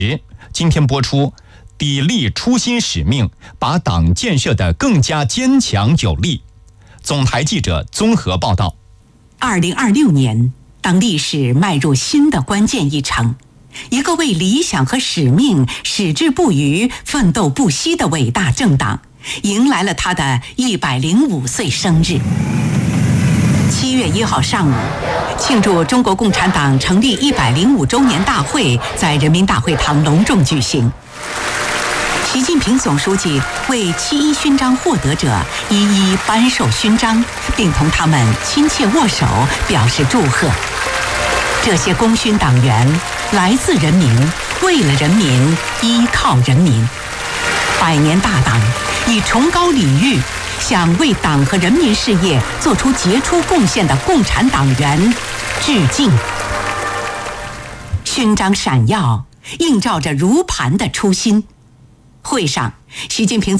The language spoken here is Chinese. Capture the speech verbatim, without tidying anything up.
今天播出砥砺初心使命，把党建设得更加坚强有力。总台记者综合报道。 二零二六年，当历史迈入新的关键一程，一个为理想和使命矢志不渝、奋斗不息的伟大政党，迎来了他的一百零五岁生日。七月一号上午，庆祝中国共产党成立一百零五周年大会在人民大会堂隆重举行。习近平总书记为七一勋章获得者一一颁授勋章，并同他们亲切握手，表示祝贺。这些功勋党员来自人民，为了人民，依靠人民。百年大党以崇高礼遇向为党和人民事业做出杰出贡献的共产党员致敬。勋章闪耀，映照着如磐的初心。会上，习近平总